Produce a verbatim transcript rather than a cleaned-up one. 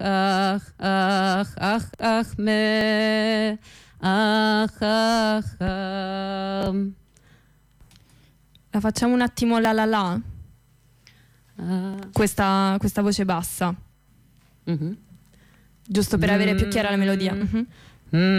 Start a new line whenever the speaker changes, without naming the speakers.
ach, ach, ach, ach, me, ach, ach, ach.
La facciamo un attimo la la la, questa, questa voce bassa,
Mm-hmm.
giusto per avere più chiara la melodia. Mm-hmm.
Mm.